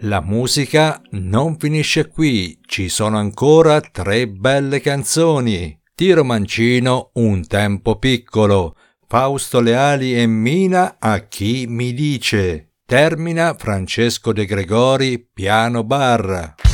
La musica non finisce qui, ci sono ancora 3 belle canzoni. Tiro Mancino, Un tempo piccolo, Fausto Leali e Mina, A chi mi dice. Termina Francesco De Gregori, Piano bar.